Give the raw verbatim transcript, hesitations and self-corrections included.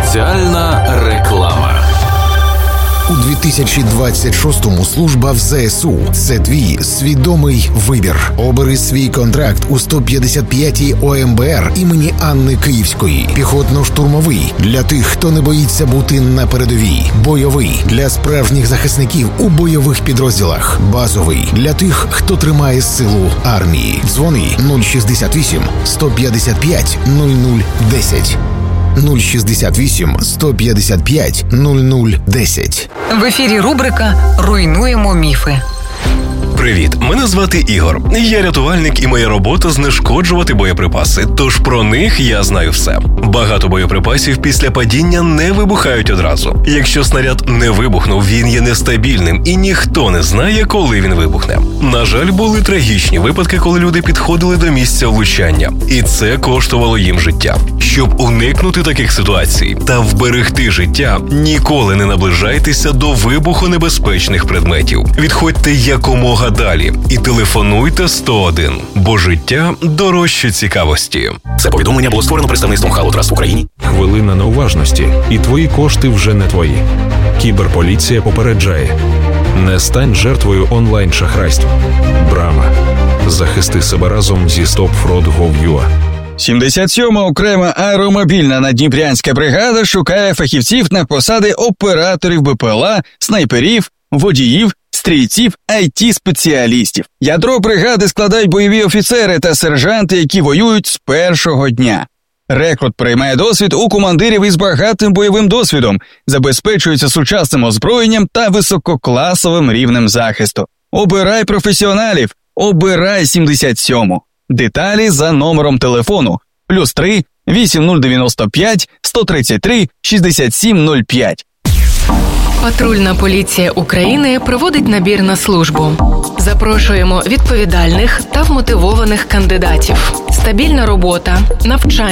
Спеціальна реклама. У дві тисячі двадцять шостому служба в ЗСУ – це твій свідомий вибір. Обери свій контракт у сто п'ятдесят п'ятій О Ем Бе Ер імені Анни Київської. Піхотно-штурмовий – для тих, хто не боїться бути на передовій. Бойовий – для справжніх захисників у бойових підрозділах. Базовий – для тих, хто тримає силу армії. Дзвони нуль шістдесят вісім сто п'ятдесят п'ять нуль нуль десять. нуль шістдесят вісім сто п'ятдесят п'ять нуль нуль десять. В ефірі рубрика «Руйнуємо міфи». Привіт, мене звати Ігор. Я рятувальник і моя робота – знешкоджувати боєприпаси, тож про них я знаю все. Багато боєприпасів після падіння не вибухають одразу. Якщо снаряд не вибухнув, він є нестабільним і ніхто не знає, коли він вибухне. На жаль, були трагічні випадки, коли люди підходили до місця влучання, і це коштувало їм життя. Щоб уникнути таких ситуацій та вберегти життя, ніколи не наближайтеся до вибухонебезпечних предметів. Відходьте якомога далі і телефонуйте сто один, бо життя дорожче цікавості. Це повідомлення було створено представництвом Halo Trust в Україні. Хвилина неуважності, і твої кошти вже не твої. Кіберполіція попереджає. Не стань жертвою онлайн-шахрайств. Брама. Захисти себе разом зі стоп фрод крапка гов крапка ю а. сімдесят сьома окрема аеромобільна наддніпрянська бригада шукає фахівців на посади операторів Бе Пе Еле А, снайперів, водіїв, стрільців, ай ті-спеціалістів. Ядро бригади складають бойові офіцери та сержанти, які воюють з першого дня. Рекрут приймає досвід у командирів із багатим бойовим досвідом, забезпечується сучасним озброєнням та висококласовим рівнем захисту. Обирай професіоналів, обирай сімдесят сьому. Деталі за номером телефону плюс три вісім нуль дев'яносто п'ять сто тридцять три шістдесят сім нуль п'ять. Патрульна поліція України проводить набір на службу. Запрошуємо відповідальних та вмотивованих кандидатів. Стабільна робота, навчання.